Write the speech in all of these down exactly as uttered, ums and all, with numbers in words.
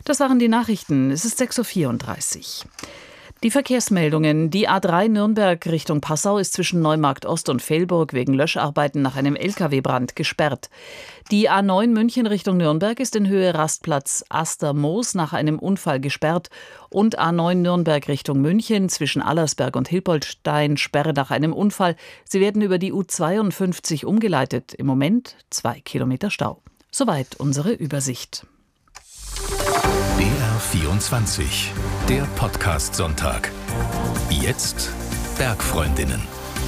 Das waren die Nachrichten. Es ist sechs Uhr vierunddreißig. Die Verkehrsmeldungen. Die A drei Nürnberg Richtung Passau ist zwischen Neumarkt Ost und Velburg wegen Löscharbeiten nach einem L K W-Brand gesperrt. Die A neun München Richtung Nürnberg ist in Höhe Rastplatz Astermoos nach einem Unfall gesperrt. Und A neun Nürnberg Richtung München zwischen Allersberg und Hilpoltstein Sperre nach einem Unfall. Sie werden über die U zweiundfünfzig umgeleitet. Im Moment zwei Kilometer Stau. Soweit unsere Übersicht. B R vierundzwanzig, der Podcast-Sonntag. Jetzt Bergfreundinnen.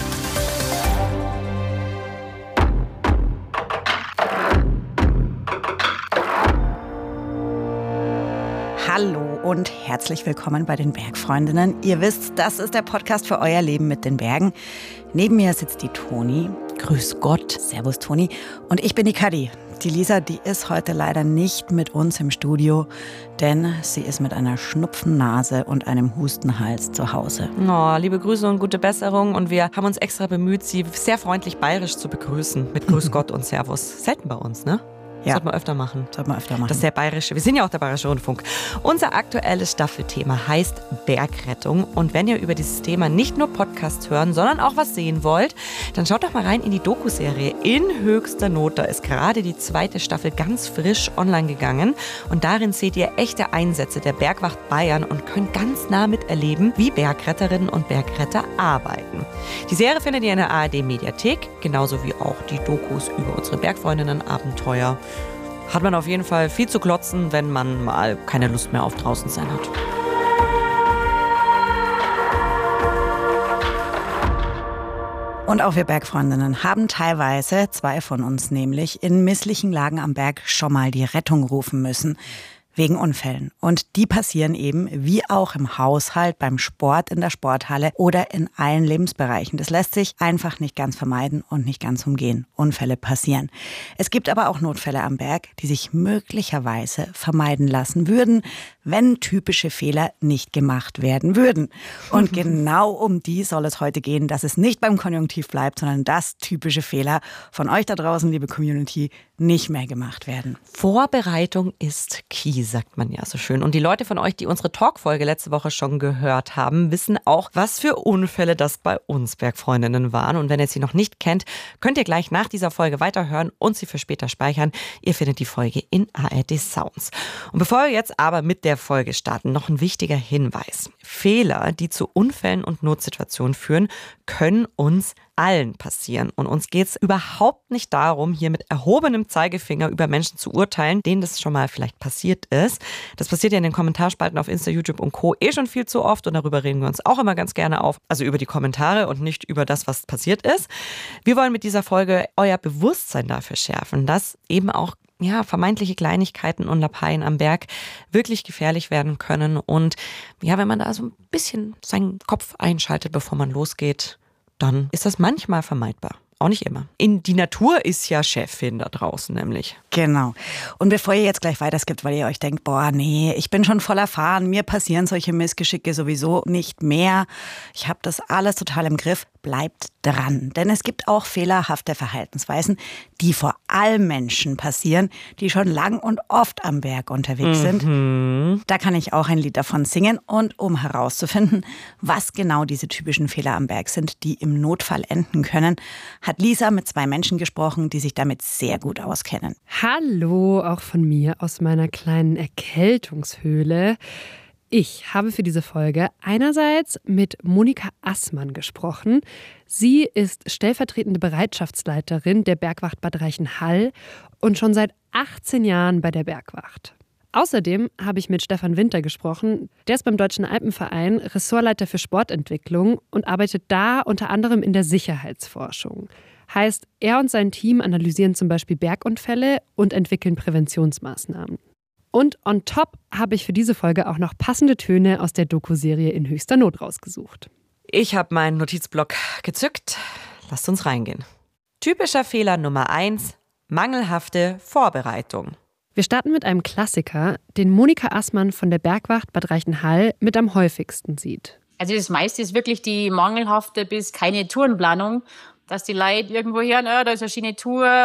Hallo und herzlich willkommen bei den Bergfreundinnen. Ihr wisst, das ist der Podcast für euer Leben mit den Bergen. Neben mir sitzt die Toni. Grüß Gott. Servus, Toni. Und ich bin die Kadi. Die Lisa, die ist heute leider nicht mit uns im Studio, denn sie ist mit einer Schnupfennase und einem Hustenhals zu Hause. Oh, liebe Grüße und gute Besserung. Und wir haben uns extra bemüht, sie sehr freundlich bayerisch zu begrüßen. Mit Grüß Gott und Servus. Selten bei uns, ne? Ja. Sollte man öfter machen. Sollte man öfter machen. Das ist der bayerische. Wir sind ja auch der Bayerische Rundfunk. Unser aktuelles Staffelthema heißt Bergrettung. Und wenn ihr über dieses Thema nicht nur Podcasts hören, sondern auch was sehen wollt, dann schaut doch mal rein in die Doku-Serie In höchster Not. Da ist gerade die zweite Staffel ganz frisch online gegangen. Und darin seht ihr echte Einsätze der Bergwacht Bayern und könnt ganz nah miterleben, wie Bergretterinnen und Bergretter arbeiten. Die Serie findet ihr in der A R D-Mediathek, genauso wie auch die Dokus über unsere Bergfreundinnen-Abenteuer. Hat man auf jeden Fall viel zu klotzen, wenn man mal keine Lust mehr auf draußen sein hat. Und auch wir Bergfreundinnen haben teilweise, zwei von uns nämlich, in misslichen Lagen am Berg schon mal die Rettung rufen müssen. Wegen Unfällen. Und die passieren eben wie auch im Haushalt, beim Sport, in der Sporthalle oder in allen Lebensbereichen. Das lässt sich einfach nicht ganz vermeiden und nicht ganz umgehen. Unfälle passieren. Es gibt aber auch Notfälle am Berg, die sich möglicherweise vermeiden lassen würden, wenn typische Fehler nicht gemacht werden würden. Und genau um die soll es heute gehen, dass es nicht beim Konjunktiv bleibt, sondern dass typische Fehler von euch da draußen, liebe Community, nicht mehr gemacht werden. Vorbereitung ist key, sagt man ja so schön. Und die Leute von euch, die unsere Talkfolge letzte Woche schon gehört haben, wissen auch, was für Unfälle das bei uns Bergfreundinnen waren. Und wenn ihr sie noch nicht kennt, könnt ihr gleich nach dieser Folge weiterhören und sie für später speichern. Ihr findet die Folge in A R D Sounds. Und bevor wir jetzt aber mit der Folge starten, noch ein wichtiger Hinweis. Fehler, die zu Unfällen und Notsituationen führen, können uns allen passieren. Und uns geht es überhaupt nicht darum, hier mit erhobenem Zeigefinger über Menschen zu urteilen, denen das schon mal vielleicht passiert ist. Das passiert ja in den Kommentarspalten auf Insta, YouTube und Co. eh schon viel zu oft und darüber regen wir uns auch immer ganz gerne auf. Also über die Kommentare und nicht über das, was passiert ist. Wir wollen mit dieser Folge euer Bewusstsein dafür schärfen, dass eben auch ja, vermeintliche Kleinigkeiten und Lappaien am Berg wirklich gefährlich werden können. Und ja, wenn man da so ein bisschen seinen Kopf einschaltet, bevor man losgeht, dann ist das manchmal vermeidbar. Auch nicht immer. In die Natur ist ja Chefin da draußen nämlich. Genau. Und bevor ihr jetzt gleich weiterskippt, weil ihr euch denkt, boah, nee, ich bin schon voll erfahren, mir passieren solche Missgeschicke sowieso nicht mehr. Ich habe das alles total im Griff. Bleibt dran. Denn es gibt auch fehlerhafte Verhaltensweisen, die vor allem Menschen passieren, die schon lang und oft am Berg unterwegs Mhm. sind. Da kann ich auch ein Lied davon singen. Und um herauszufinden, was genau diese typischen Fehler am Berg sind, die im Notfall enden können, hat Lisa mit zwei Menschen gesprochen, die sich damit sehr gut auskennen. Hallo, auch von mir aus meiner kleinen Erkältungshöhle. Ich habe für diese Folge einerseits mit Monika Assmann gesprochen. Sie ist stellvertretende Bereitschaftsleiterin der Bergwacht Bad Reichenhall und schon seit achtzehn Jahren bei der Bergwacht. Außerdem habe ich mit Stefan Winter gesprochen. Der ist beim Deutschen Alpenverein Ressortleiter für Sportentwicklung und arbeitet da unter anderem in der Sicherheitsforschung. Heißt, er und sein Team analysieren zum Beispiel Bergunfälle und entwickeln Präventionsmaßnahmen. Und on top habe ich für diese Folge auch noch passende Töne aus der Doku-Serie In höchster Not rausgesucht. Ich habe meinen Notizblock gezückt. Lasst uns reingehen. Typischer Fehler Nummer eins: mangelhafte Vorbereitung. Wir starten mit einem Klassiker, den Monika Assmann von der Bergwacht Bad Reichenhall mit am häufigsten sieht. Also das meiste ist wirklich die mangelhafte bis keine Tourenplanung, dass die Leute irgendwo hören, oh, da ist eine schöne Tour,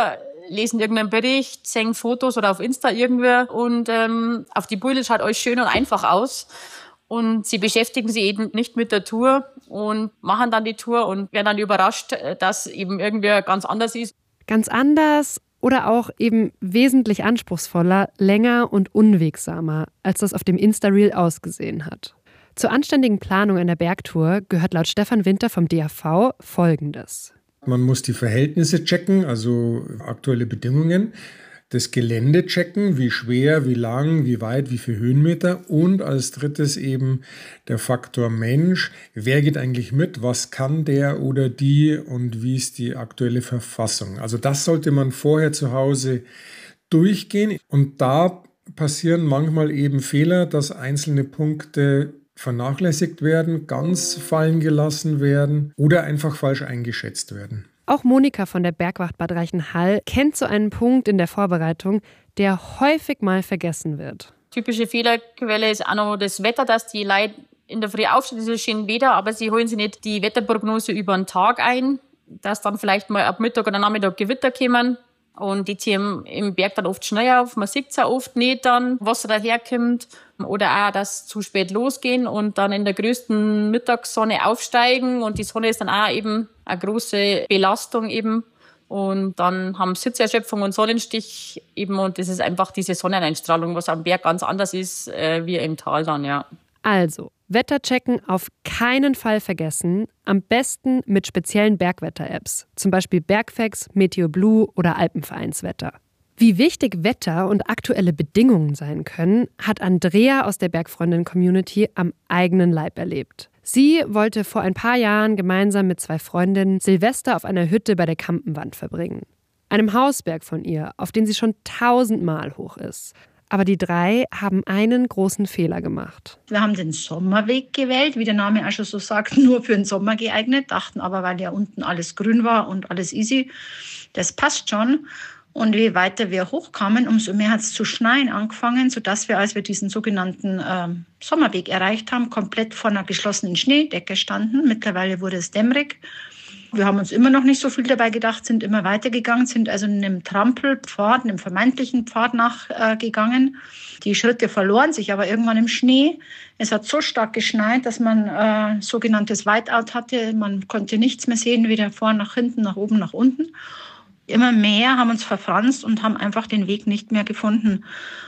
lesen irgendeinen Bericht, sehen Fotos oder auf Insta irgendwer und ähm, auf die Bilder schaut alles schön und einfach aus. Und sie beschäftigen sich eben nicht mit der Tour und machen dann die Tour und werden dann überrascht, dass eben irgendwie ganz anders ist. Ganz anders oder auch eben wesentlich anspruchsvoller, länger und unwegsamer, als das auf dem Insta-Reel ausgesehen hat. Zur anständigen Planung einer Bergtour gehört laut Stefan Winter vom D A V Folgendes. Man muss die Verhältnisse checken, also aktuelle Bedingungen, das Gelände checken, wie schwer, wie lang, wie weit, wie viele Höhenmeter und als drittes eben der Faktor Mensch. Wer geht eigentlich mit? Was kann der oder die und wie ist die aktuelle Verfassung? Also das sollte man vorher zu Hause durchgehen und da passieren manchmal eben Fehler, dass einzelne Punkte vernachlässigt werden, ganz fallen gelassen werden oder einfach falsch eingeschätzt werden. Auch Monika von der Bergwacht Bad Reichenhall kennt so einen Punkt in der Vorbereitung, der häufig mal vergessen wird. Typische Fehlerquelle ist auch noch das Wetter, dass die Leute in der Früh aufstehen, es ist schön Wetter, aber sie holen sich nicht die Wetterprognose über den Tag ein, dass dann vielleicht mal ab Mittag oder Nachmittag Gewitter kommen. Und die ziehen im Berg dann oft schnell auf. Man sieht es ja oft nicht dann, was daherkommt. Oder auch, dass zu spät losgehen und dann in der größten Mittagssonne aufsteigen. Und die Sonne ist dann auch eben eine große Belastung eben. Und dann haben Sitzerschöpfung und Sonnenstich eben. Und das ist einfach diese Sonneneinstrahlung, was am Berg ganz anders ist äh, wie im Tal dann, ja. Also, Wetterchecken auf keinen Fall vergessen. Am besten mit speziellen Bergwetter-Apps. Zum Beispiel Bergfacts, Meteoblue oder Alpenvereinswetter. Wie wichtig Wetter und aktuelle Bedingungen sein können, hat Andrea aus der Bergfreundin-Community am eigenen Leib erlebt. Sie wollte vor ein paar Jahren gemeinsam mit zwei Freundinnen Silvester auf einer Hütte bei der Kampenwand verbringen. Einem Hausberg von ihr, auf den sie schon tausendmal hoch ist. Aber die drei haben einen großen Fehler gemacht. Wir haben den Sommerweg gewählt, wie der Name auch schon so sagt, nur für den Sommer geeignet. Dachten aber, weil ja unten alles grün war und alles easy, das passt schon. Und je weiter wir hochkamen, umso mehr hat es zu schneien angefangen, sodass wir, als wir diesen sogenannten äh, Sommerweg erreicht haben, komplett vor einer geschlossenen Schneedecke standen. Mittlerweile wurde es dämmerig. Wir haben uns immer noch nicht so viel dabei gedacht, sind immer weitergegangen, sind also einem Trampelpfad, einem vermeintlichen Pfad nachgegangen. Äh, die Schritte verloren sich aber irgendwann im Schnee. Es hat so stark geschneit, dass man äh, sogenanntes Whiteout hatte. Man konnte nichts mehr sehen, weder vorn nach hinten, nach oben, nach unten. Immer mehr haben uns verfranst und haben einfach den Weg nicht mehr gefunden.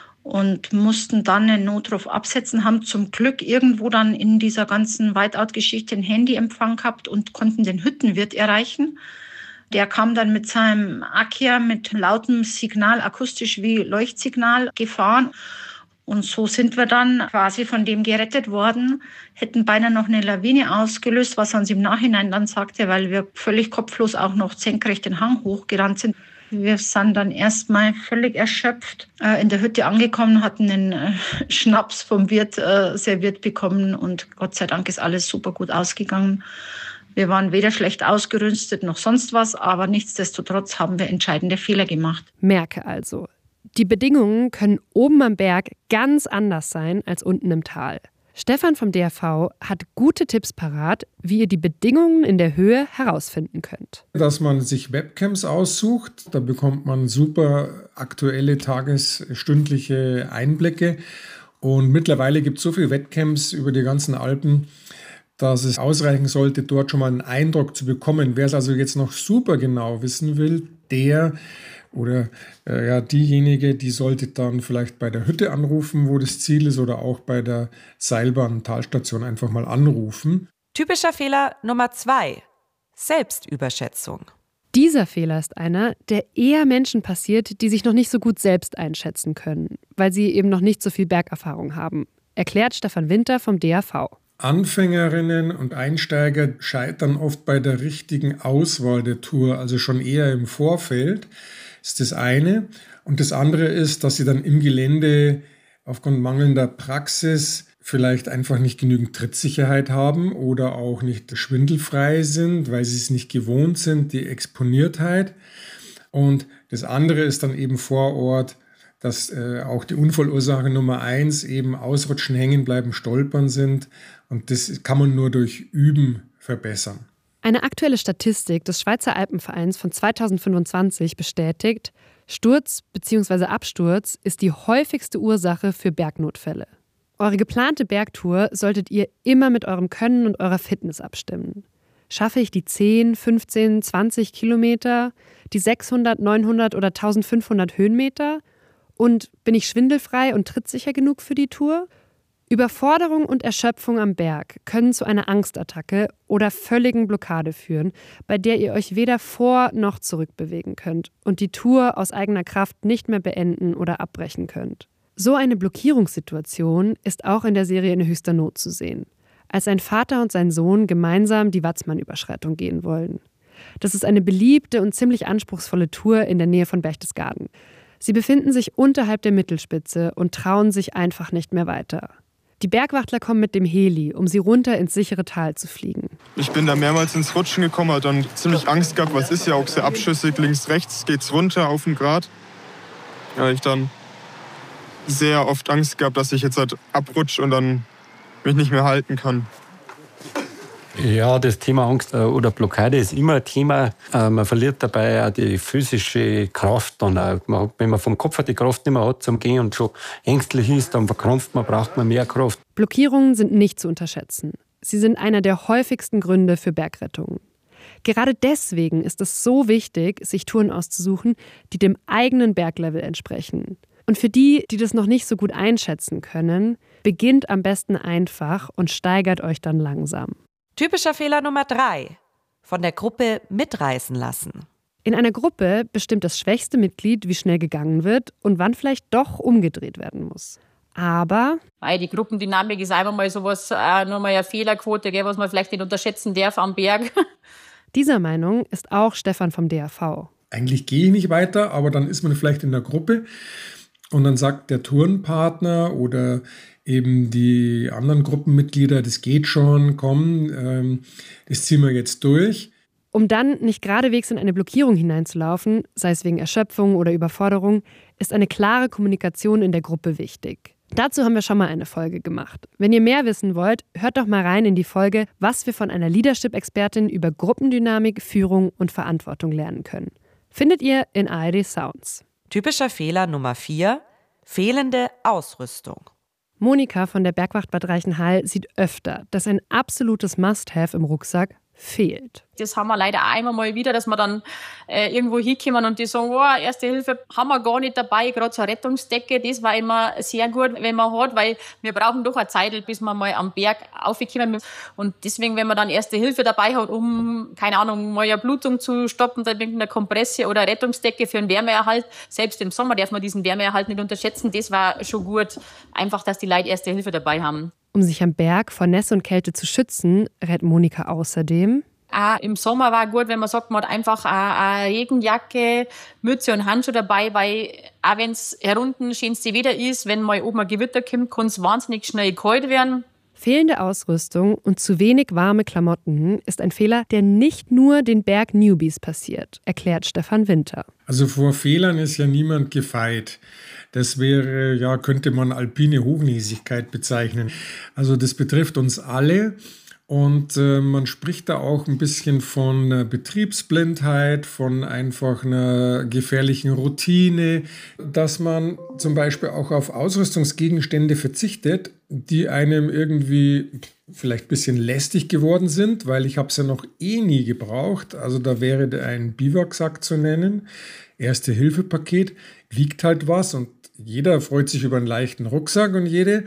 Und mussten dann einen Notruf absetzen, haben zum Glück irgendwo dann in dieser ganzen Whiteout-Geschichte einen Handyempfang gehabt und konnten den Hüttenwirt erreichen. Der kam dann mit seinem Akia mit lautem Signal, akustisch wie Leuchtsignal, gefahren. Und so sind wir dann quasi von dem gerettet worden, hätten beinahe noch eine Lawine ausgelöst, was er uns im Nachhinein dann sagte, weil wir völlig kopflos auch noch senkrecht den Hang hochgerannt sind. Wir sind dann erstmal völlig erschöpft äh, in der Hütte angekommen, hatten einen äh, Schnaps vom Wirt äh, serviert bekommen und Gott sei Dank ist alles super gut ausgegangen. Wir waren weder schlecht ausgerüstet noch sonst was, aber nichtsdestotrotz haben wir entscheidende Fehler gemacht. Merke also, die Bedingungen können oben am Berg ganz anders sein als unten im Tal. Stefan vom D A V hat gute Tipps parat, wie ihr die Bedingungen in der Höhe herausfinden könnt. Dass man sich Webcams aussucht, da bekommt man super aktuelle tagesstündliche Einblicke. Und mittlerweile gibt es so viele Webcams über die ganzen Alpen, dass es ausreichen sollte, dort schon mal einen Eindruck zu bekommen. Wer es also jetzt noch super genau wissen will, der oder äh, ja, diejenige, die sollte dann vielleicht bei der Hütte anrufen, wo das Ziel ist, oder auch bei der Seilbahn-Talstation einfach mal anrufen. Typischer Fehler Nummer zwei: Selbstüberschätzung. Dieser Fehler ist einer, der eher Menschen passiert, die sich noch nicht so gut selbst einschätzen können, weil sie eben noch nicht so viel Bergerfahrung haben, erklärt Stefan Winter vom D A V. Anfängerinnen und Einsteiger scheitern oft bei der richtigen Auswahl der Tour, also schon eher im Vorfeld. Das ist das eine. Und das andere ist, dass sie dann im Gelände aufgrund mangelnder Praxis vielleicht einfach nicht genügend Trittsicherheit haben oder auch nicht schwindelfrei sind, weil sie es nicht gewohnt sind, die Exponiertheit. Und das andere ist dann eben vor Ort, dass äh, auch die Unfallursache Nummer eins eben Ausrutschen, Hängen bleiben, Stolpern sind. Und das kann man nur durch Üben verbessern. Eine aktuelle Statistik des Schweizer Alpenvereins von zweitausendfünfundzwanzig bestätigt, Sturz bzw. Absturz ist die häufigste Ursache für Bergnotfälle. Eure geplante Bergtour solltet ihr immer mit eurem Können und eurer Fitness abstimmen. Schaffe ich die zehn, fünfzehn, zwanzig Kilometer, die sechshundert, neunhundert oder eintausendfünfhundert Höhenmeter? Und bin ich schwindelfrei und trittsicher genug für die Tour? Überforderung und Erschöpfung am Berg können zu einer Angstattacke oder völligen Blockade führen, bei der ihr euch weder vor- noch zurückbewegen könnt und die Tour aus eigener Kraft nicht mehr beenden oder abbrechen könnt. So eine Blockierungssituation ist auch in der Serie In höchster Not zu sehen, als ein Vater und sein Sohn gemeinsam die Watzmann-Überschreitung gehen wollen. Das ist eine beliebte und ziemlich anspruchsvolle Tour in der Nähe von Berchtesgaden. Sie befinden sich unterhalb der Mittelspitze und trauen sich einfach nicht mehr weiter. Die Bergwachtler kommen mit dem Heli, um sie runter ins sichere Tal zu fliegen. Ich bin da mehrmals ins Rutschen gekommen, habe dann ziemlich Angst gehabt, was ist ja auch sehr abschüssig, links, rechts geht's runter auf den Grat. Ja, ich dann sehr oft Angst gehabt, dass ich jetzt halt abrutsche und dann mich nicht mehr halten kann. Ja, das Thema Angst oder Blockade ist immer ein Thema. Man verliert dabei auch die physische Kraft. Dann auch, wenn man vom Kopf her die Kraft nicht mehr hat zum Gehen und schon ängstlich ist, dann verkrampft man, braucht man mehr Kraft. Blockierungen sind nicht zu unterschätzen. Sie sind einer der häufigsten Gründe für Bergrettungen. Gerade deswegen ist es so wichtig, sich Touren auszusuchen, die dem eigenen Berglevel entsprechen. Und für die, die das noch nicht so gut einschätzen können, beginnt am besten einfach und steigert euch dann langsam. Typischer Fehler Nummer drei. Von der Gruppe mitreißen lassen. In einer Gruppe bestimmt das schwächste Mitglied, wie schnell gegangen wird und wann vielleicht doch umgedreht werden muss. Aber die Gruppendynamik ist einfach mal sowas, äh, nur mal eine Fehlerquote, gell, was man vielleicht nicht unterschätzen darf am Berg. Dieser Meinung ist auch Stefan vom D A V. Eigentlich gehe ich nicht weiter, aber dann ist man vielleicht in der Gruppe und dann sagt der Turnpartner oder eben die anderen Gruppenmitglieder, das geht schon, komm, ähm, das ziehen wir jetzt durch. Um dann nicht geradewegs in eine Blockierung hineinzulaufen, sei es wegen Erschöpfung oder Überforderung, ist eine klare Kommunikation in der Gruppe wichtig. Dazu haben wir schon mal eine Folge gemacht. Wenn ihr mehr wissen wollt, hört doch mal rein in die Folge, was wir von einer Leadership-Expertin über Gruppendynamik, Führung und Verantwortung lernen können. Findet ihr in A R D Sounds. Typischer Fehler Nummer vier. Fehlende Ausrüstung. Monika von der Bergwacht Bad Reichenhall sieht öfter, dass ein absolutes Must-Have im Rucksack fehlt. Das haben wir leider auch immer mal wieder, dass wir dann äh, irgendwo hinkommen und die sagen, oh, Erste Hilfe haben wir gar nicht dabei, gerade so eine Rettungsdecke, das war immer sehr gut, wenn man hat, weil wir brauchen doch eine Zeit, bis wir mal am Berg aufkommen. Und deswegen, wenn man dann Erste Hilfe dabei hat, um, keine Ahnung, mal eine Blutung zu stoppen, dann mit einer Kompresse oder eine Rettungsdecke für einen Wärmeerhalt, selbst im Sommer darf man diesen Wärmeerhalt nicht unterschätzen, das war schon gut, einfach, dass die Leute Erste Hilfe dabei haben. Um sich am Berg vor Nässe und Kälte zu schützen, rät Monika außerdem: Auch im Sommer war gut, wenn man sagt, man hat einfach eine Regenjacke, Mütze und Handschuhe dabei, weil auch wenn es herunten schönste Wetter ist, wenn mal oben ein Gewitter kommt, kann es wahnsinnig schnell kalt werden. Fehlende Ausrüstung und zu wenig warme Klamotten ist ein Fehler, der nicht nur den Berg-Newbies passiert, erklärt Stefan Winter. Also vor Fehlern ist ja niemand gefeit. Das wäre, ja, könnte man alpine Hochnäsigkeit bezeichnen. Also das betrifft uns alle. Und äh, man spricht da auch ein bisschen von äh, Betriebsblindheit, von einfach einer gefährlichen Routine, dass man zum Beispiel auch auf Ausrüstungsgegenstände verzichtet, die einem irgendwie vielleicht ein bisschen lästig geworden sind, weil ich habe es ja noch eh nie gebraucht. Also da wäre ein Biwaksack zu nennen, Erste-Hilfe-Paket, wiegt halt was und jeder freut sich über einen leichten Rucksack und jede.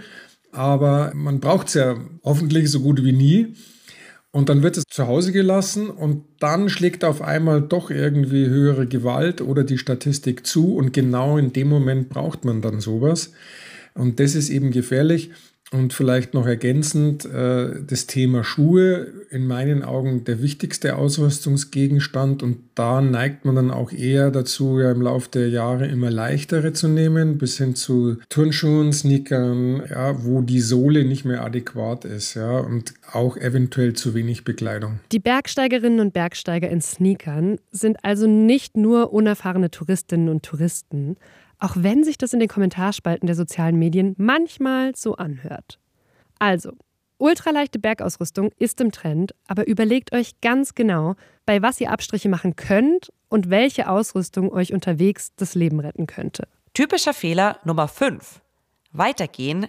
Aber man braucht es ja hoffentlich so gut wie nie. Und dann wird es zu Hause gelassen und dann schlägt auf einmal doch irgendwie höhere Gewalt oder die Statistik zu. Und genau in dem Moment braucht man dann sowas. Und das ist eben gefährlich. Und vielleicht noch ergänzend äh, das Thema Schuhe, in meinen Augen der wichtigste Ausrüstungsgegenstand. Und da neigt man dann auch eher dazu, ja im Laufe der Jahre immer leichtere zu nehmen, bis hin zu Turnschuhen, Sneakern, ja, wo die Sohle nicht mehr adäquat ist, ja, und auch eventuell zu wenig Bekleidung. Die Bergsteigerinnen und Bergsteiger in Sneakern sind also nicht nur unerfahrene Touristinnen und Touristen, auch wenn sich das in den Kommentarspalten der sozialen Medien manchmal so anhört. Also, Ultraleichte Bergausrüstung ist im Trend, aber überlegt euch ganz genau, bei was ihr Abstriche machen könnt und welche Ausrüstung euch unterwegs das Leben retten könnte. Typischer Fehler Nummer fünf. Weitergehen,